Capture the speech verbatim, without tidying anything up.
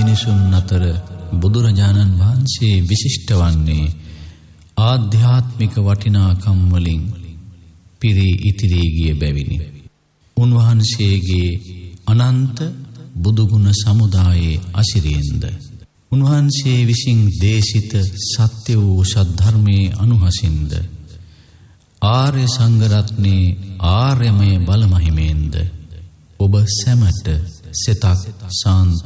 මිනිසුන් අතර බුදුරජාණන් වහන්සේ විශිෂ්ට වන්නේ ආධ්‍යාත්මික වටිනාකම් වලින් පිරී ඉතිරී ගිය බැවිනි. උන්වහන්සේගේ අනන්ත බුදුගුණ සමුදායේ අසිරියෙන්ද උන්වහන්සේ විසින් දේශිත සත්‍ය වූ සද්ධර්මයේ අනුහසින්ද ආර්ය සංඝරත්නයේ ආර්යමය බලමහිමෙන්ද ඔබ සැමට සිතක් සාන්ත